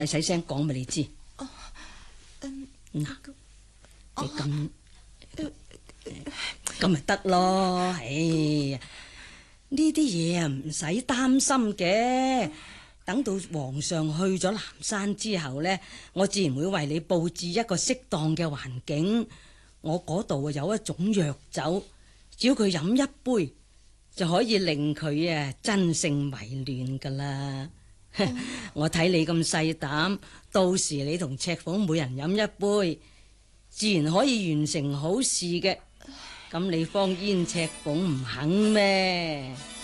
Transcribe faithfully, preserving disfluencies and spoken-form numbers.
細聲講俾你知。 哦，嗯， 嗱，你咁咁咪得咯。哎呀，呢啲嘢啊唔使擔心嘅。等到皇上去咗南山之後呢，我自然會為你布置一個適當嘅環境。我嗰度啊有一種藥酒，只要佢飲一杯，就可以令佢啊真性迷亂噶啦。嗯、我睇你咁細膽，到時你同赤鳳每人飲一杯，自然可以完成好事嘅。咁你方煙赤鳳唔肯咩？